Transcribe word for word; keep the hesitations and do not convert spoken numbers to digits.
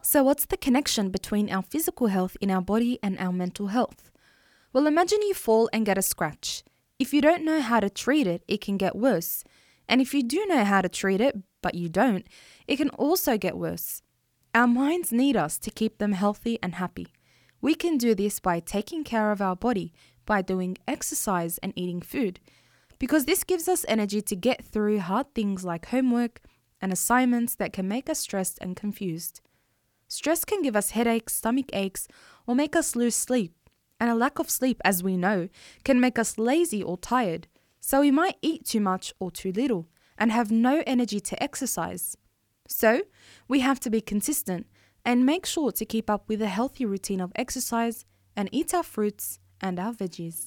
So what's the connection between our physical health in our body and our mental health? Well, imagine you fall and get a scratch. If you don't know how to treat it, it can get worse. And if you do know how to treat it, but you don't, it can also get worse. Our minds need us to keep them healthy and happy. We can do this by taking care of our body, by doing exercise and eating food, because this gives us energy to get through hard things like homework and assignments that can make us stressed and confused. Stress can give us headaches, stomach aches, or make us lose sleep. And a lack of sleep, as we know, can make us lazy or tired. So we might eat too much or too little and have no energy to exercise. So we have to be consistent and make sure to keep up with a healthy routine of exercise and eat our fruits and our veggies.